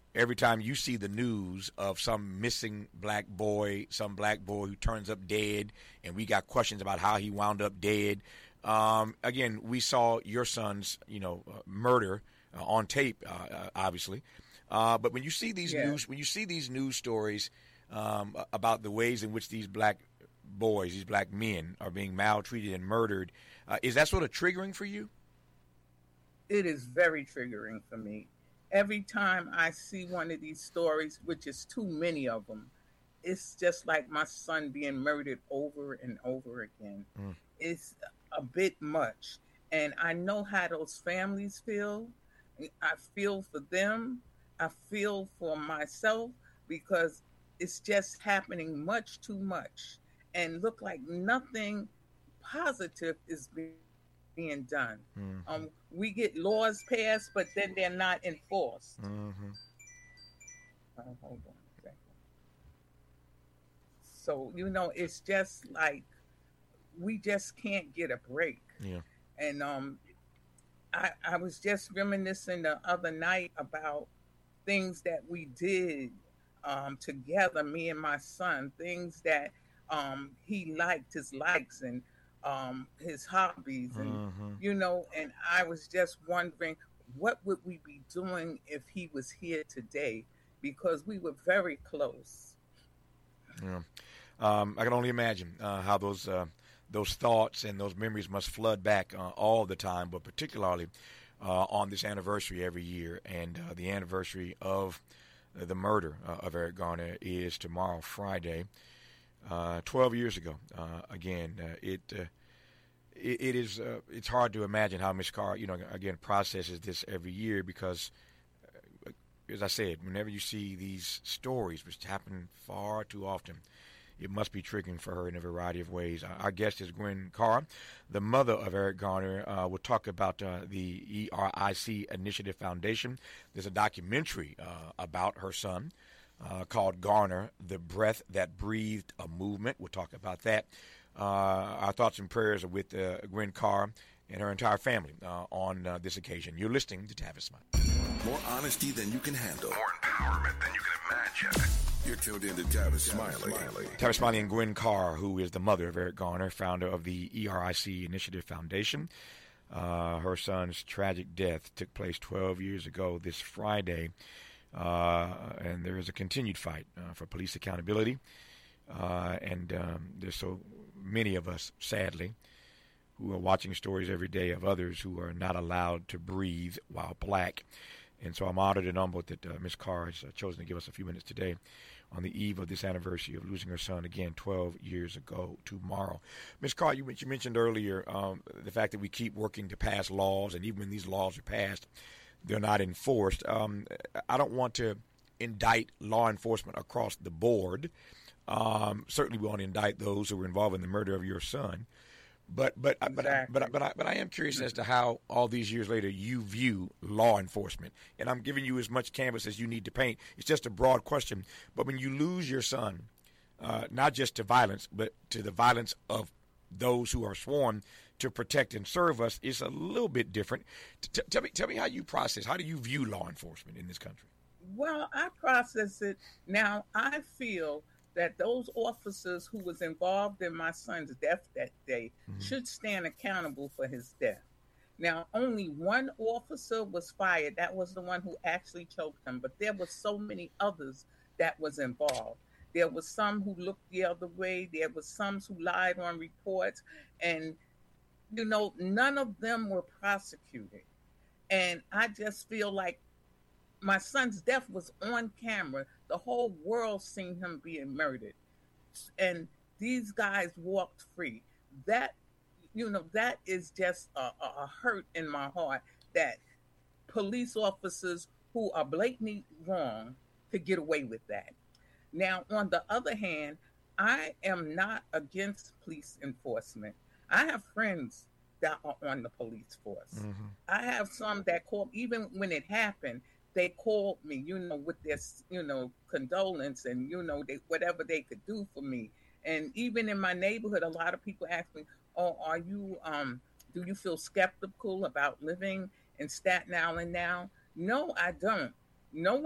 every time you see the news of some missing black boy, some black boy who turns up dead, and we got questions about how he wound up dead. Again, we saw your son's, murder on tape, obviously. But when you see these Yeah. news stories about the ways in which these black boys, these black men, are being maltreated and murdered, is that sort of triggering for you? It is very triggering for me. Every time I see one of these stories, which is too many of them, it's just like my son being murdered over and over again. Mm. It's a bit much. And I know how those families feel. I feel for them. I feel for myself because it's just happening much too much and look like nothing positive is being done. Mm-hmm. We get laws passed, but then they're not enforced. Mm-hmm. Hold on a second. So, it's just like we just can't get a break. Yeah. And I was just reminiscing the other night about things that we did together, me and my son, things that he liked, his likes and his hobbies, Mm-hmm. and I was just wondering what would we be doing if he was here today because we were very close. Yeah. I can only imagine how those thoughts and those memories must flood back all the time, but particularly on this anniversary every year. And the anniversary of the murder of Eric Garner is tomorrow, Friday, 12 years ago. It is it's hard to imagine how Miss Carr, again, processes this every year because, as I said, whenever you see these stories, which happen far too often, it must be triggering for her in a variety of ways. Our guest is Gwen Carr, the mother of Eric Garner. We'll talk about the ERIC Initiative Foundation. There's a documentary about her son called Garner, The Breath That Breathed a Movement. We'll talk about that. Our thoughts and prayers are with Gwen Carr and her entire family on this occasion. You're listening to Tavis Smiley. More honesty than you can handle. More empowerment than you can imagine. You're tuned in to Tavis Smiley. Tavis Smiley and Gwen Carr, who is the mother of Eric Garner, founder of the ERIC Initiative Foundation. Her son's tragic death took place 12 years ago this Friday, and there is a continued fight for police accountability. And there's so many of us, sadly, who are watching stories every day of others who are not allowed to breathe while black. And so I'm honored and humbled that Ms. Carr has chosen to give us a few minutes today on the eve of this anniversary of losing her son, again, 12 years ago tomorrow. Ms. Carr, you mentioned earlier the fact that we keep working to pass laws, and even when these laws are passed, they're not enforced. I don't want to indict law enforcement across the board. Certainly we want to indict those who were involved in the murder of your son. But I am curious as to how all these years later you view law enforcement, and I'm giving you as much canvas as you need to paint. It's just a broad question. But when you lose your son, not just to violence, but to the violence of those who are sworn to protect and serve us, it's a little bit different. Tell me how you process. How do you view law enforcement in this country? Well, I process it now. I feel that those officers who was involved in my son's death that day should stand accountable for his death. Now, only one officer was fired. That was the one who actually choked him. But there were so many others that was involved. There was some who looked the other way. There was some who lied on reports. And, none of them were prosecuted. And I just feel like my son's death was on camera. The whole world seen him being murdered. And these guys walked free. That is just a hurt in my heart that police officers who are blatantly wrong could get away with that. Now, on the other hand, I am not against police enforcement. I have friends that are on the police force. Mm-hmm. I have some that call, even when it happened, they called me, with their, condolence and, whatever they could do for me. And even in my neighborhood, a lot of people ask me, oh, do you feel skeptical about living in Staten Island now? No, I don't. No